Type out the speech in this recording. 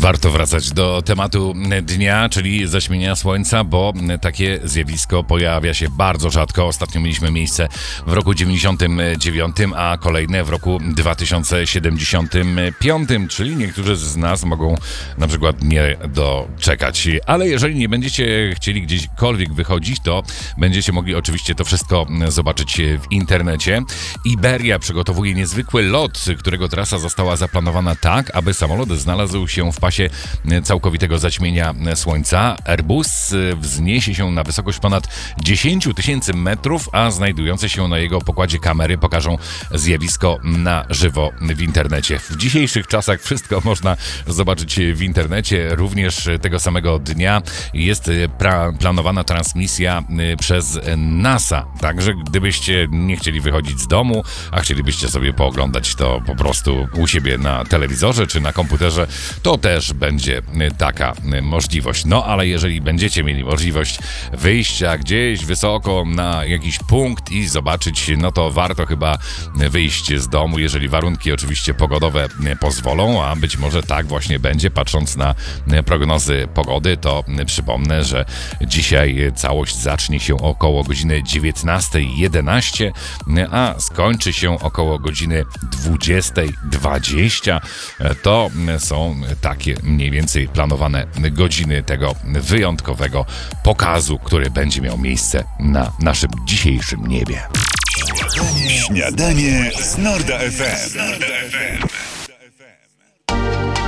Warto wracać do tematu dnia, czyli zaćmienia słońca, bo takie zjawisko pojawia się bardzo rzadko. Ostatnio mieliśmy miejsce w roku 99, a kolejne w roku 2075, czyli niektórzy z nas mogą na przykład nie doczekać. Ale jeżeli nie będziecie chcieli gdziekolwiek wychodzić, to będziecie mogli oczywiście to wszystko zobaczyć w internecie. Iberia przygotowuje niezwykły lot, którego trasa została zaplanowana tak, aby samolot znalazł się w pasie całkowitego zaćmienia słońca. Airbus wzniesie się na wysokość ponad 10 000 metrów, a znajdujące się na jego pokładzie kamery pokażą zjawisko na żywo w internecie. W dzisiejszych czasach wszystko można zobaczyć w internecie. Również tego samego dnia jest planowana transmisja przez NASA. Także gdybyście nie chcieli wychodzić z domu, a chcielibyście sobie pooglądać to po prostu u siebie na telewizorze czy na komputerze, to też będzie taka możliwość. No ale jeżeli będziecie mieli możliwość wyjścia gdzieś wysoko na jakiś punkt i zobaczyć, no to warto chyba wyjść z domu, jeżeli warunki oczywiście pogodowe pozwolą, a być może tak właśnie będzie. Patrząc na prognozy pogody, to przypomnę, że dzisiaj całość zacznie się około godziny 19:11, a skończy się około godziny 20:20. To są takie mniej więcej planowane godziny tego wyjątkowego pokazu, który będzie miał miejsce na naszym dzisiejszym niebie. Śniadanie z Norda FM.